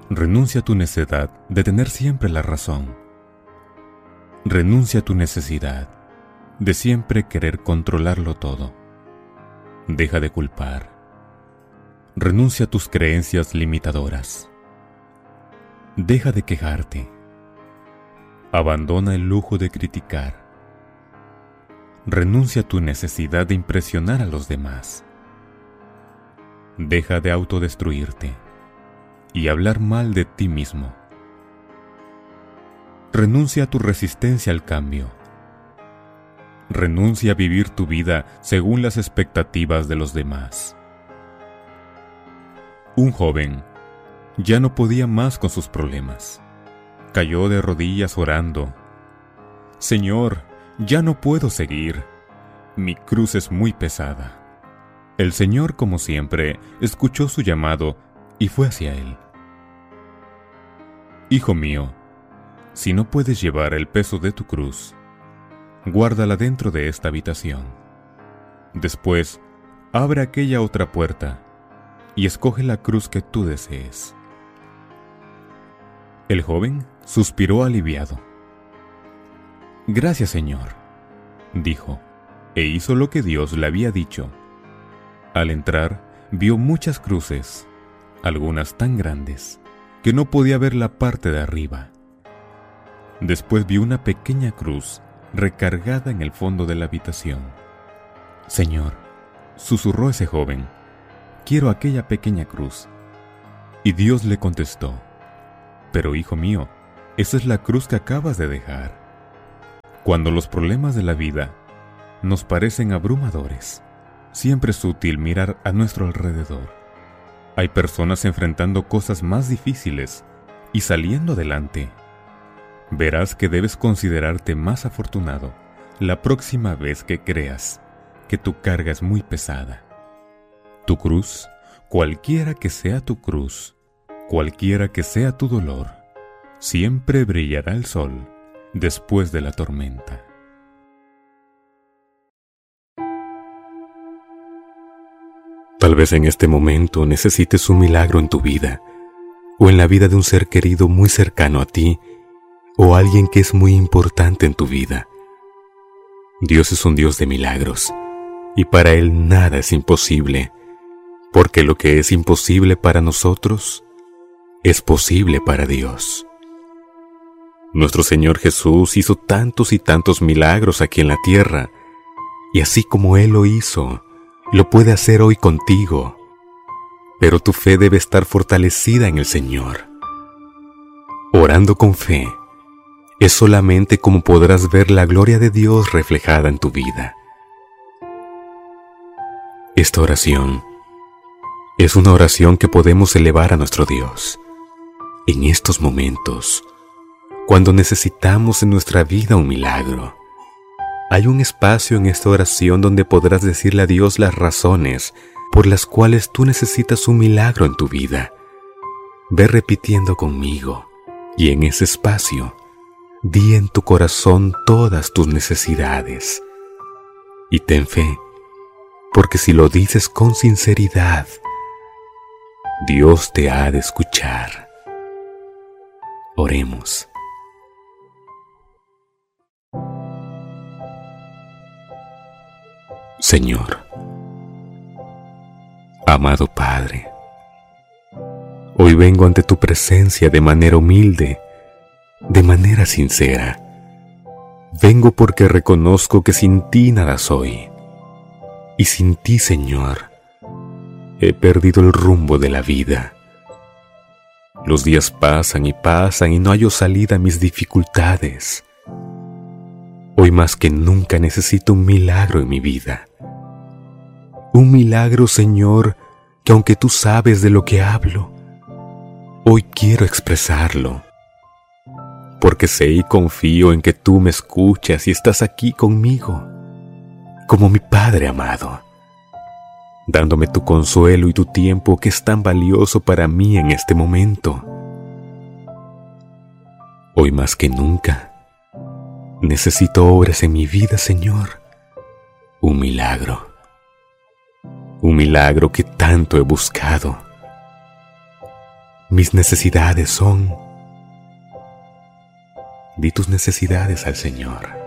Renuncia a tu necedad de tener siempre la razón. Renuncia a tu necesidad de siempre querer controlarlo todo. Deja de culpar. Renuncia a tus creencias limitadoras. Deja de quejarte. Abandona el lujo de criticar. Renuncia a tu necesidad de impresionar a los demás. Deja de autodestruirte y hablar mal de ti mismo. Renuncia a tu resistencia al cambio. Renuncia a vivir tu vida según las expectativas de los demás. Un joven ya no podía más con sus problemas. Cayó de rodillas orando. Señor, ya no puedo seguir. Mi cruz es muy pesada. El Señor, como siempre, escuchó su llamado y fue hacia él. Hijo mío, si no puedes llevar el peso de tu cruz, guárdala dentro de esta habitación. Después, abre aquella otra puerta y escoge la cruz que tú desees. El joven suspiró aliviado. Gracias, Señor, dijo, e hizo lo que Dios le había dicho. Al entrar, vio muchas cruces, algunas tan grandes que no podía ver la parte de arriba. Después vio una pequeña cruz recargada en el fondo de la habitación. Señor, susurró ese joven, quiero aquella pequeña cruz. Y Dios le contestó, pero hijo mío, esa es la cruz que acabas de dejar. Cuando los problemas de la vida nos parecen abrumadores, siempre es útil mirar a nuestro alrededor. Hay personas enfrentando cosas más difíciles y saliendo adelante. Verás que debes considerarte más afortunado la próxima vez que creas que tu carga es muy pesada. Tu cruz, cualquiera que sea tu cruz, cualquiera que sea tu dolor, siempre brillará el sol después de la tormenta. Tal vez en este momento necesites un milagro en tu vida, o en la vida de un ser querido muy cercano a ti, o alguien que es muy importante en tu vida. Dios es un Dios de milagros, y para Él nada es imposible, porque lo que es imposible para nosotros, es posible para Dios. Nuestro Señor Jesús hizo tantos y tantos milagros aquí en la tierra, y así como Él lo hizo, lo puede hacer hoy contigo. Pero tu fe debe estar fortalecida en el Señor. Orando con fe, es solamente como podrás ver la gloria de Dios reflejada en tu vida. Esta oración es una oración que podemos elevar a nuestro Dios en estos momentos, cuando necesitamos en nuestra vida un milagro. Hay un espacio en esta oración donde podrás decirle a Dios las razones por las cuales tú necesitas un milagro en tu vida. Ve repitiendo conmigo, y en ese espacio, di en tu corazón todas tus necesidades. Y ten fe, porque si lo dices con sinceridad, Dios te ha de escuchar. Oremos. Señor, amado Padre, hoy vengo ante tu presencia de manera humilde, de manera sincera. Vengo porque reconozco que sin ti nada soy, y sin ti, Señor, he perdido el rumbo de la vida. Los días pasan y no hallo salida a mis dificultades. Hoy más que nunca necesito un milagro en mi vida. Un milagro, Señor, que aunque tú sabes de lo que hablo, hoy quiero expresarlo. Porque sé y confío en que tú me escuchas y estás aquí conmigo, como mi Padre amado, dándome tu consuelo y tu tiempo que es tan valioso para mí en este momento. Hoy más que nunca, necesito obras en mi vida, Señor. Un milagro que tanto he buscado. Mis necesidades son... Di tus necesidades al Señor.